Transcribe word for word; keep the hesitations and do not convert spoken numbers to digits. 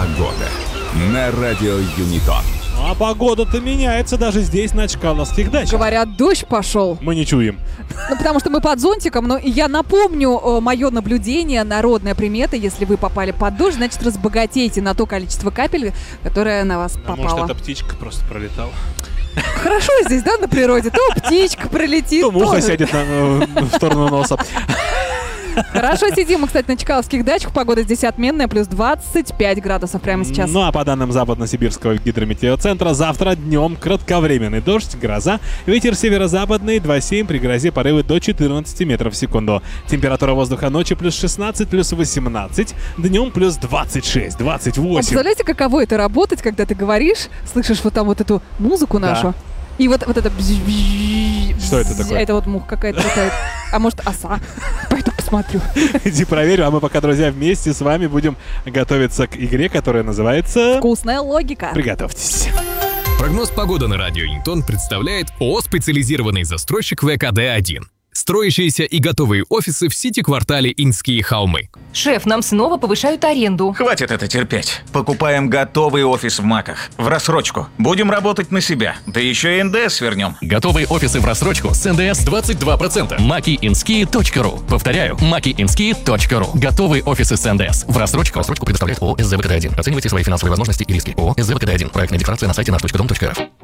Погода на радио Юнитон. А погода-то меняется даже здесь, на Чкаловских дачах. Говорят, дождь пошел. Мы не чуем. Ну, потому что мы под зонтиком. Но я напомню мое наблюдение, народная примета. Если вы попали под дождь, значит, разбогатейте на то количество капель, которое на вас А попало. может, эта птичка просто пролетала? Хорошо здесь, да, на природе? То птичка пролетит, То муха то- сядет на, э, в сторону носа. Хорошо сидим мы, кстати, на Чкаловских дачах. Погода здесь отменная, плюс двадцать пять градусов прямо сейчас. Ну а по данным Западно-Сибирского гидрометеоцентра, завтра днем кратковременный дождь, гроза, ветер северо-западный два семь, при грозе порывы до четырнадцати метров в секунду. Температура воздуха ночью плюс шестнадцать, плюс восемнадцать, днем плюс двадцать шесть, двадцать А восемь. представляете, каково это работать, когда ты говоришь, слышишь вот там вот эту музыку Да. нашу, и вот, вот это... Что это такое? Это вот муха какая-то такая. А может, оса? Пойду посмотрю. Иди проверю, а мы пока, друзья, вместе с вами будем готовиться к игре, которая называется... Вкусная логика. Приготовьтесь. Прогноз погоды на радио Юнитон представляет ООО «Специализированный застройщик вэ ка дэ один». Строящиеся и готовые офисы в сити-квартале Инские холмы. Шеф, нам снова повышают аренду. Хватит это терпеть. Покупаем готовый офис в Маках. В рассрочку. Будем работать на себя. Да еще и эн дэ эс вернем. Готовые офисы в рассрочку с эн дэ эс двадцать два процента. маки инские точка ру. Повторяю, маки инские точка ру. Готовые офисы с эн дэ эс в рассрочку. Рассрочку предоставляет ООО эс зэ вэ ка дэ один. Оценивайте свои финансовые возможности и риски. ООО эс зэ вэ ка дэ один. Проектная декларация на сайте наш точка дом точка эр эф.